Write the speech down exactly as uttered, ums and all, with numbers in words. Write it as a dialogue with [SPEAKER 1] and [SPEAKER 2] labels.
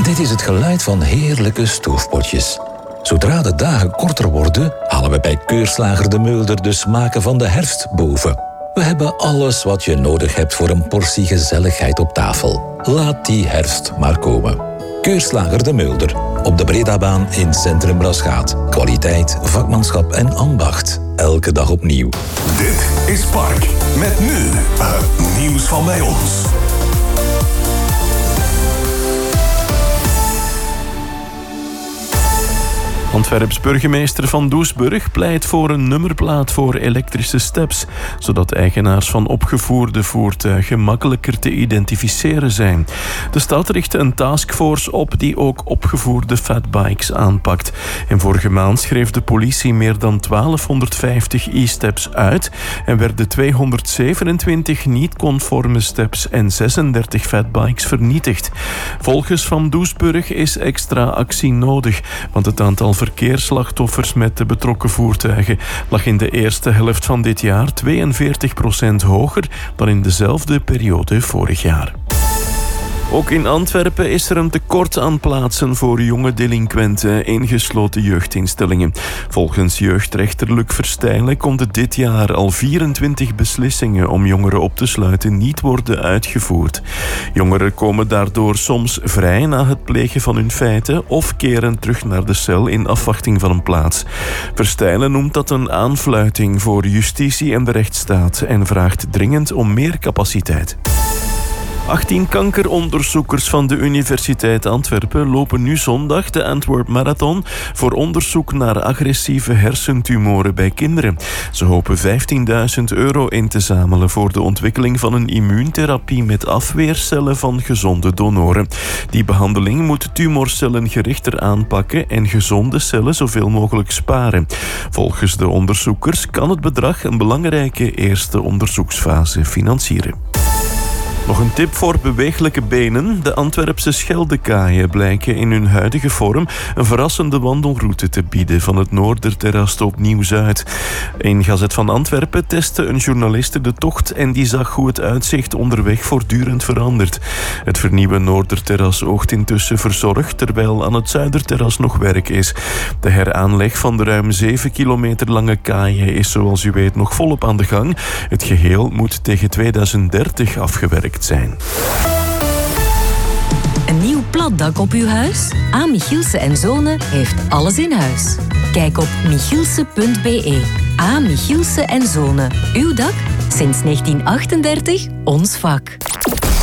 [SPEAKER 1] Dit is het geluid van heerlijke stoofpotjes. Zodra de dagen korter worden, halen we bij Keurslager de Meulder de smaken van de herfst boven. We hebben alles wat je nodig hebt voor een portie gezelligheid op tafel. Laat die herfst maar komen. Keurslager de Meulder. Op de Bredabaan in Centrum Braschaat. Kwaliteit, vakmanschap en ambacht. Elke dag opnieuw.
[SPEAKER 2] Dit is Park. Met nu het nieuws van bij ons.
[SPEAKER 3] Antwerps burgemeester Van Doesburg pleit voor een nummerplaat voor elektrische steps, zodat eigenaars van opgevoerde voertuigen makkelijker te identificeren zijn. De stad richt een taskforce op die ook opgevoerde fatbikes aanpakt. En vorige maand schreef de politie meer dan twaalfhonderdvijftig e-steps uit en werden tweehonderdzevenentwintig niet-conforme steps en zesendertig fatbikes vernietigd. Volgens Van Doesburg is extra actie nodig, want het aantal verkeersslachtoffers met de betrokken voertuigen lag in de eerste helft van dit jaar tweeënveertig procent hoger dan in dezelfde periode vorig jaar. Ook in Antwerpen is er een tekort aan plaatsen voor jonge delinquenten in gesloten jeugdinstellingen. Volgens jeugdrechter Luc Verstijlen konden dit jaar al vierentwintig beslissingen om jongeren op te sluiten niet worden uitgevoerd. Jongeren komen daardoor soms vrij na het plegen van hun feiten of keren terug naar de cel in afwachting van een plaats. Verstijlen noemt dat een aanfluiting voor justitie en de rechtsstaat en vraagt dringend om meer capaciteit. achttien kankeronderzoekers van de Universiteit Antwerpen lopen nu zondag de Antwerp Marathon voor onderzoek naar agressieve hersentumoren bij kinderen. Ze hopen vijftienduizend euro in te zamelen voor de ontwikkeling van een immuuntherapie met afweercellen van gezonde donoren. Die behandeling moet tumorcellen gerichter aanpakken en gezonde cellen zoveel mogelijk sparen. Volgens de onderzoekers kan het bedrag een belangrijke eerste onderzoeksfase financieren. Nog een tip voor bewegelijke benen. De Antwerpse Scheldekaaien blijken in hun huidige vorm een verrassende wandelroute te bieden van het Noorderterras tot Nieuw-Zuid. In Gazet van Antwerpen testte een journaliste de tocht en die zag hoe het uitzicht onderweg voortdurend verandert. Het vernieuwde Noorderterras oogt intussen verzorgd, terwijl aan het Zuiderterras nog werk is. De heraanleg van de ruim zeven kilometer lange kaaien is zoals u weet nog volop aan de gang. Het geheel moet tegen tweeduizend dertig afgewerkt zijn.
[SPEAKER 4] Een nieuw platdak op uw huis? A. Michielsen en Zonen heeft alles in huis. Kijk op michielsen punt be. A. Michielsen en Zonen. Uw dak? Sinds negentien achtendertig ons vak.